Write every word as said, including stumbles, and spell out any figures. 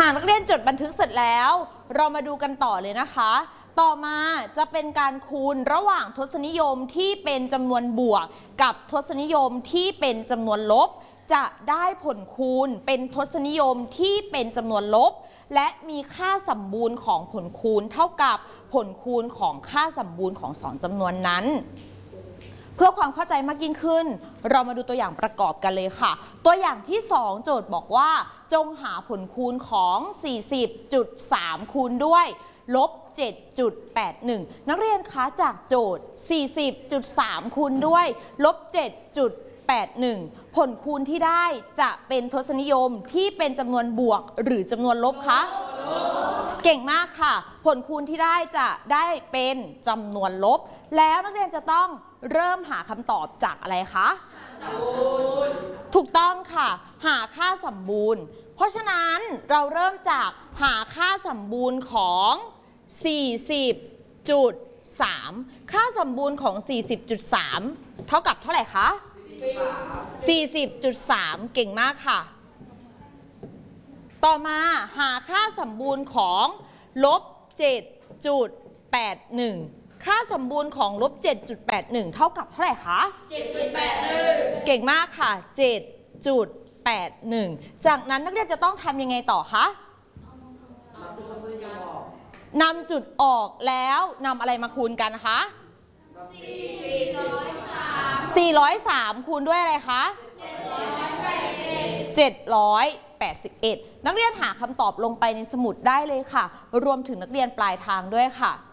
ากนักเรียนจดบันทึกเสร็จแล้วเรามาดูกันต่อเลยนะคะต่อมาจะเป็นการคูณระหว่างทศนิยมที่เป็นจำนวนบวกกับทศนิยมที่เป็นจำนวนลบจะได้ผลคูณเป็นทศนิยมที่เป็นจำนวนลบและมีค่าสมบูรณ์ของผลคูณเท่ากับผลคูณของค่าสมบูรณ์ของสองจำนวนนั้นเพื่อความเข้าใจมากยิ่งขึ้นเรามาดูตัวอย่างประกอบกันเลยค่ะตัวอย่างที่สองโจทย์บอกว่าจงหาผลคูณของ สี่สิบจุดสาม คูณด้วยลบ เจ็ดจุดแปดหนึ่ง นักเรียนคะจากโจทย์ สี่สิบจุดสาม คูณด้วยลบ เจ็ดจุดแปดหนึ่ง ผลคูณที่ได้จะเป็นทศนิยมที่เป็นจำนวนบวกหรือจำนวนลบคะเก่งมากค่ะผลคูณที่ได้จะได้เป็นจำนวนลบแล้วนักเรียนจะต้องเริ่มหาคำตอบจากอะไรคะถูกต้องค่ะหาค่าสมบูรณ์เพราะฉะนั้นเราเริ่มจากหาค่าสมบูรณ์ของ สี่สิบจุดสาม ค่าสมบูรณ์ของ สี่สิบจุดสาม เท่ากับเท่าไหร่คะ สี่สิบจุดสาม เก่งมากค่ะต่อมาหาค่าสมบูรณ์ของลบ เจ็ดจุดแปดหนึ่ง ค่าสมบูรณ์ของลบ เจ็ดจุดแปดหนึ่ง เท่ากับเท่าไหร่คะ เจ็ดจุดแปดหนึ่ง เก่งมากค่ะ เจ็ดจุดแปดหนึ่ง จากนั้นนักเรียนจะต้องทำยังไงต่อคะนำจุดออกแล้วนำอะไรมาคูณกันคะสี่ร้อยสามคูณด้วยอะไรคะเจ็ดร้อยแปดสิบเอ็ดนักเรียนหาคำตอบลงไปในสมุดได้เลยค่ะรวมถึงนักเรียนปลายทางด้วยค่ะ